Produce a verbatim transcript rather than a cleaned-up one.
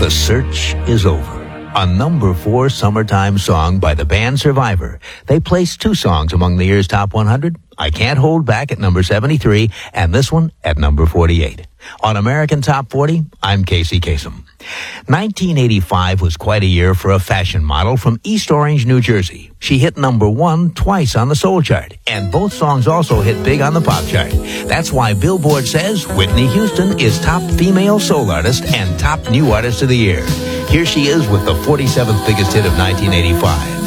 The search is over. A number four summertime song by the band Survivor. They placed two songs among the year's top one hundred. I Can't Hold Back at number seventy-three, and this one at number forty-eight. On American Top forty, I'm Casey Kasem. nineteen eighty-five was quite a year for a fashion model from East Orange, New Jersey. She hit number one twice on the soul chart, and both songs also hit big on the pop chart. That's why Billboard says Whitney Houston is top female soul artist and top new artist of the year. Here she is with the forty-seventh biggest hit of nineteen eighty-five.